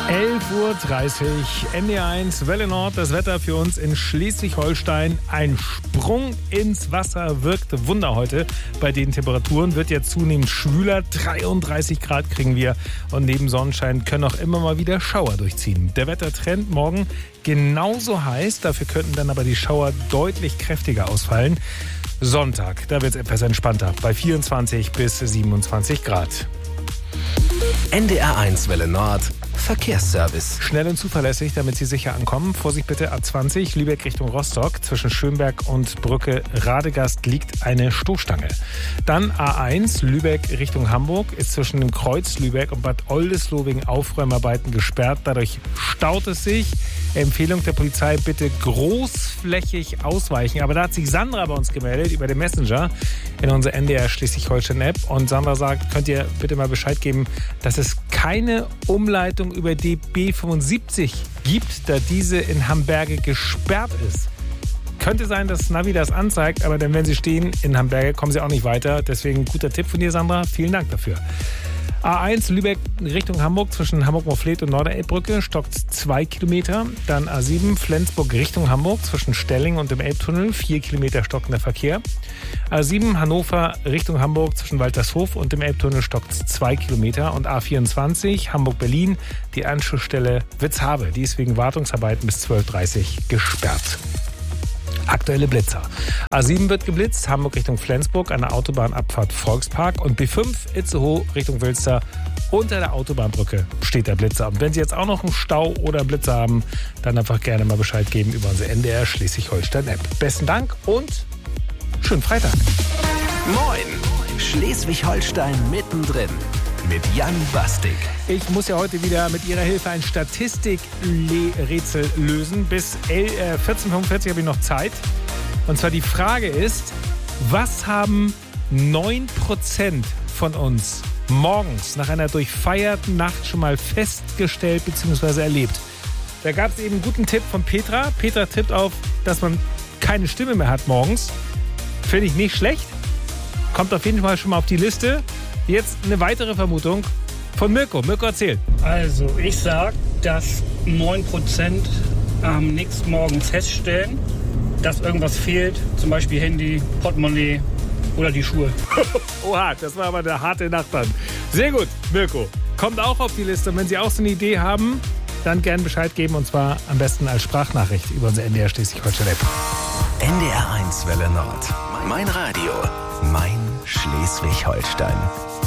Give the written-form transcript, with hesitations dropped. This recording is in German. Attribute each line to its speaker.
Speaker 1: 11:30 Uhr, NDR1 Welle Nord, das Wetter für uns in Schleswig-Holstein. Ein Sprung ins Wasser wirkt Wunder heute. Bei den Temperaturen wird jetzt zunehmend schwüler. 33 Grad kriegen wir und neben Sonnenschein können auch immer mal wieder Schauer durchziehen. Der Wettertrend morgen genauso heiß, dafür könnten dann aber die Schauer deutlich kräftiger ausfallen. Sonntag, da wird es etwas entspannter, bei 24 bis 27 Grad.
Speaker 2: NDR1 Welle Nord Verkehrsservice.
Speaker 1: Schnell und zuverlässig, damit Sie sicher ankommen. Vorsicht bitte, A20 Lübeck Richtung Rostock. Zwischen Schönberg und Brücke Radegast liegt eine Stoßstange. Dann A1 Lübeck Richtung Hamburg ist zwischen dem Kreuz Lübeck und Bad Oldesloe wegen Aufräumarbeiten gesperrt. Dadurch staut es sich. Empfehlung der Polizei, bitte großflächig ausweichen. Aber da hat sich Sandra bei uns gemeldet über den Messenger in unserer NDR Schleswig-Holstein-App. Und Sandra sagt, könnt ihr bitte mal Bescheid geben, dass es keine Umleitung über die B75 gibt, da diese in Hamberge gesperrt ist. Könnte sein, dass Navi das anzeigt, aber dann, wenn Sie stehen in Hamberge, kommen Sie auch nicht weiter. Deswegen guter Tipp von dir, Sandra. Vielen Dank dafür. A1 Lübeck Richtung Hamburg zwischen Hamburg-Moorfleet und Norderelbbrücke stockt 2 Kilometer. Dann A7 Flensburg Richtung Hamburg zwischen Stelling und dem Elbtunnel 4 Kilometer stockender Verkehr. A7 Hannover Richtung Hamburg zwischen Waltershof und dem Elbtunnel stockt 2 Kilometer. Und A24 Hamburg-Berlin die Anschlussstelle Witzhabe. Die ist wegen Wartungsarbeiten bis 12:30 Uhr gesperrt. Aktuelle Blitzer. A7 wird geblitzt, Hamburg Richtung Flensburg an der Autobahnabfahrt Volkspark und B5 Itzehoe Richtung Wilster. Unter der Autobahnbrücke steht der Blitzer. Und wenn Sie jetzt auch noch einen Stau oder einen Blitzer haben, dann einfach gerne mal Bescheid geben über unsere NDR Schleswig-Holstein-App. Besten Dank und schönen Freitag.
Speaker 2: Moin, Schleswig-Holstein mittendrin mit Jan Bastik.
Speaker 1: Ich muss ja heute wieder mit Ihrer Hilfe ein Statistikrätsel lösen. Bis 14:45 habe ich noch Zeit. Und zwar die Frage ist, was haben 9% von uns morgens nach einer durchfeierten Nacht schon mal festgestellt bzw. erlebt? Da gab es eben einen guten Tipp von Petra. Petra tippt auf, dass man keine Stimme mehr hat morgens. Finde ich nicht schlecht. Kommt auf jeden Fall schon mal auf die Liste. Jetzt eine weitere Vermutung von Mirko. Mirko, erzähl.
Speaker 3: Also, ich sag, dass 9% am nächsten Morgen feststellen, dass irgendwas fehlt. Zum Beispiel Handy, Portemonnaie oder die Schuhe.
Speaker 1: Oha, das war aber eine harte Nacht dann. Sehr gut, Mirko. Kommt auch auf die Liste. Und wenn Sie auch so eine Idee haben, dann gerne Bescheid geben. Und zwar am besten als Sprachnachricht über unser NDR Schleswig-Holstein-App.
Speaker 2: NDR1 Welle Nord. Mein Radio. Mein Schleswig-Holstein.